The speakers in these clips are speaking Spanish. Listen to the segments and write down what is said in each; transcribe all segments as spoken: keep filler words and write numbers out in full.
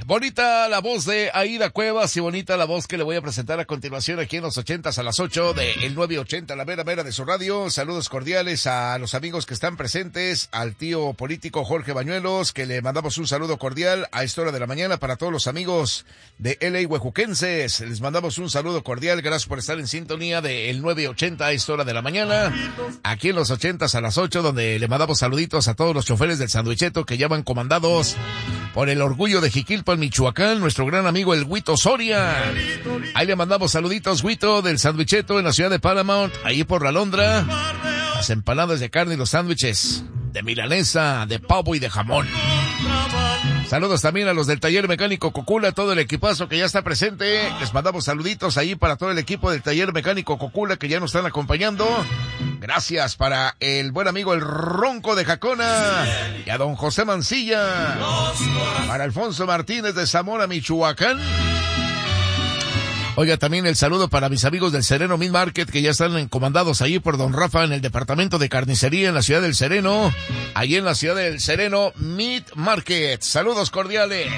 Bonita la voz de Aida Cuevas y bonita la voz que le voy a presentar a continuación aquí en los ochentas a las ocho de el nueve ochenta, la mera mera de su radio. Saludos cordiales a los amigos que están presentes, al tío político Jorge Bañuelos, que le mandamos un saludo cordial a esta hora de la mañana. Para todos los amigos de L A huejuquenses, les mandamos un saludo cordial. Gracias por estar en sintonía de el nueve ochenta a esta hora de la mañana, aquí en los ochentas a las ocho, donde le mandamos saluditos a todos los choferes del Sandwicheto que ya van comandados por el orgullo de Jiquilpan, Michoacán, nuestro gran amigo el Huito Soria. Ahí le mandamos saluditos, Huito, del Sandwicheto en la ciudad de Paramount, ahí por la Londra. Las empanadas de carne y los sándwiches de milanesa, de pavo y de jamón. Saludos también a los del Taller Mecánico Cocula, todo el equipazo que ya está presente. Les mandamos saluditos ahí para todo el equipo del Taller Mecánico Cocula que ya nos están acompañando. Gracias para el buen amigo el Ronco de Jacona y a don José Mancilla. Para Alfonso Martínez de Zamora, Michoacán. Oiga, también el saludo para mis amigos del Sereno Meat Market que ya están comandados ahí por don Rafa en el departamento de carnicería en la ciudad del Sereno. Allí en la ciudad del Sereno Meat Market. Saludos cordiales.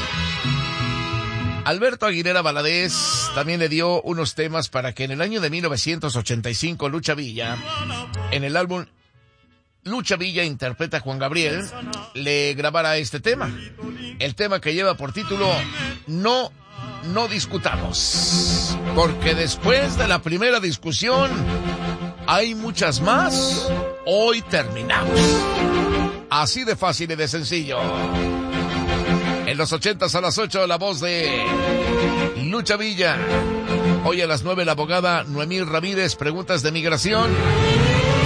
Alberto Aguilera Valadez también le dio unos temas para que en el año de mil novecientos ochenta y cinco Lucha Villa, en el álbum Lucha Villa interpreta a Juan Gabriel, le grabara este tema. El tema que lleva por título No No discutamos, porque después de la primera discusión hay muchas más. Hoy terminamos. Así de fácil y de sencillo. En los ochentas a las ocho, la voz de Lucha Villa. Hoy a las nueve, la abogada Noemí Ramírez, preguntas de migración.